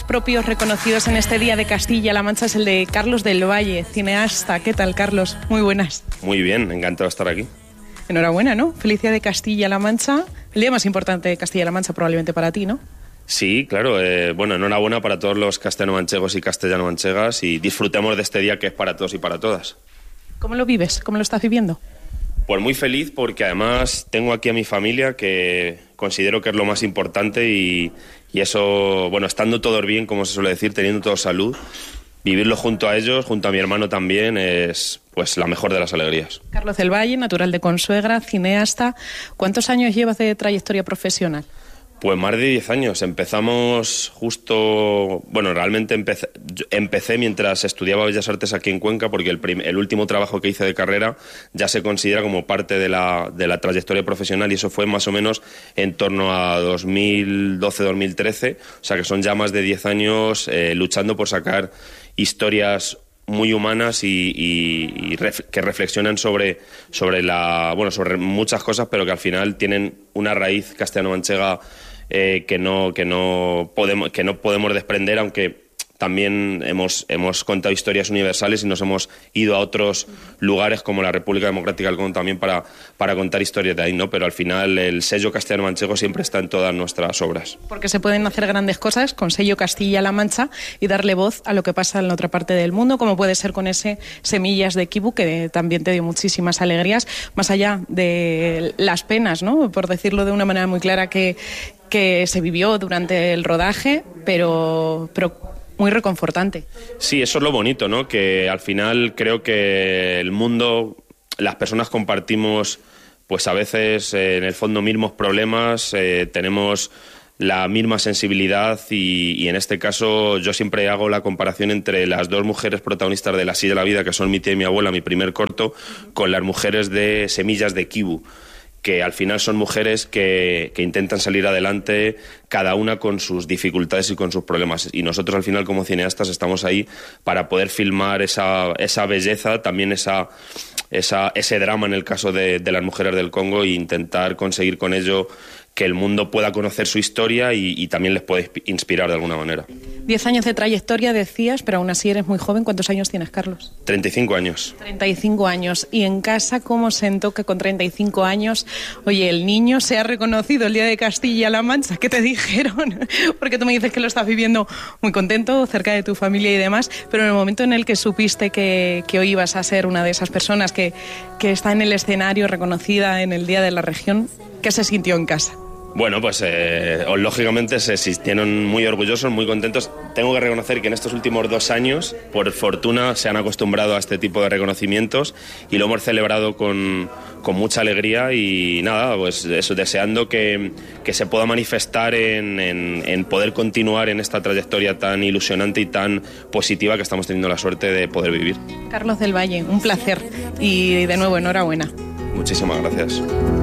propios reconocidos en este Día de Castilla-La Mancha es el de Carlos del Valle, cineasta. ¿Qué tal, Carlos? Muy buenas. Muy bien, encantado de estar aquí. Enhorabuena, ¿no? Feliz Día de Castilla-La Mancha. El día más importante de Castilla-La Mancha probablemente para ti, ¿no? Sí, claro. Bueno, enhorabuena para todos los castellano-manchegos y castellano-manchegas y disfrutemos de este día que es para todos y para todas. ¿Cómo lo vives? ¿Cómo lo estás viviendo? Pues muy feliz porque además tengo aquí a mi familia, que considero que es lo más importante y eso, bueno, estando todos bien, como se suele decir, teniendo todos salud, vivirlo junto a ellos, junto a mi hermano también, es pues la mejor de las alegrías. Carlos del Valle, natural de Consuegra, cineasta. ¿Cuántos años llevas de trayectoria profesional? Pues más de 10 años. Empezamos justo... Bueno, realmente empecé mientras estudiaba Bellas Artes aquí en Cuenca, porque el último trabajo que hice de carrera ya se considera como parte de la trayectoria profesional, y eso fue más o menos en torno a 2012-2013. O sea que son ya más de 10 años luchando por sacar historias muy humanas y que reflexionan sobre muchas cosas, pero que al final tienen una raíz castellano-manchega que no podemos desprender, aunque también hemos contado historias universales y nos hemos ido a otros lugares como la República Democrática del Congo también para contar historias de ahí, ¿no? Pero al final el sello castellano-manchego siempre está en todas nuestras obras. Porque se pueden hacer grandes cosas con sello Castilla-La Mancha y darle voz a lo que pasa en la otra parte del mundo, como puede ser con ese Semillas de Kibu, que también te dio muchísimas alegrías, más allá de las penas, ¿no? Por decirlo de una manera muy clara, que se vivió durante el rodaje, pero muy reconfortante. Sí, eso es lo bonito, ¿no? Que al final creo que el mundo, las personas compartimos, pues a veces en el fondo mismos problemas, tenemos la misma sensibilidad y en este caso yo siempre hago la comparación entre las dos mujeres protagonistas de La Silla de la Vida, que son mi tía y mi abuela, mi primer corto, con las mujeres de Semillas de Kibu, que al final son mujeres que intentan salir adelante, cada una con sus dificultades y con sus problemas. Y nosotros al final como cineastas estamos ahí para poder filmar esa belleza, también ese drama en el caso de las mujeres del Congo, e intentar conseguir con ello que el mundo pueda conocer su historia y también les puede inspirar de alguna manera. 10 años de trayectoria, decías, pero aún así eres muy joven. ¿Cuántos años tienes, Carlos? 35 años. 35 años. ¿Y en casa cómo sentó que con 35 años, oye, el niño se ha reconocido el Día de Castilla-La Mancha? ¿Qué te dijeron? Porque tú me dices que lo estás viviendo muy contento, cerca de tu familia y demás, pero en el momento en el que supiste que hoy ibas a ser una de esas personas que está en el escenario reconocida en el Día de la Región, ¿qué se sintió en casa? Bueno, pues lógicamente se sintieron muy orgullosos, muy contentos. Tengo que reconocer que en estos últimos 2 años, por fortuna, se han acostumbrado a este tipo de reconocimientos y lo hemos celebrado con mucha alegría y nada, pues eso, deseando que se pueda manifestar en poder continuar en esta trayectoria tan ilusionante y tan positiva que estamos teniendo la suerte de poder vivir. Carlos del Valle, un placer y de nuevo enhorabuena. Muchísimas gracias.